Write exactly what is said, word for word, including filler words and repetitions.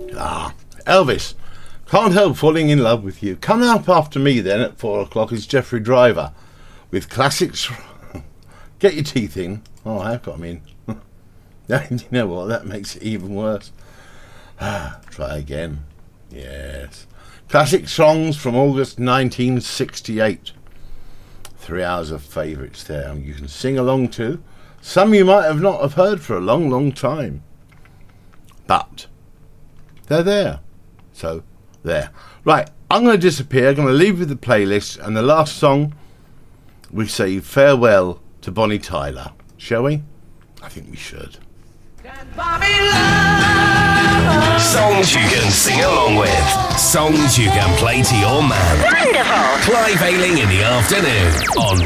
Ah, Elvis. Can't help falling in love with you. Coming up after me then at four o'clock is Jeffrey Driver with classics. Get your teeth in. Oh, I have got them in. You know what? That makes it even worse. Ah, try again. Yes. Classic songs from August nineteen sixty-eight. Three hours of favourites there. You can sing along to. Some you might have not have heard for a long, long time. But they're there. So, there. Right, I'm going to disappear. I'm going to leave you with the playlist. And the last song, we say farewell to Bonnie Tyler. Shall we? I think we should. Songs you can sing along with. Songs you can play to your man. Wonderful. Clive Ayling in the afternoon on